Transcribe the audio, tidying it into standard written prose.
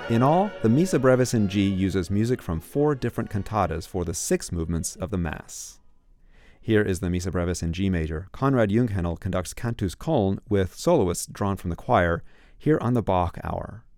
In all, the Missa Brevis in G uses music from 4 different cantatas for the 6 movements of the Mass. Here is the Missa Brevis in G major. Konrad Junghänel conducts Cantus Köln with soloists drawn from the choir, here on the Bach Hour.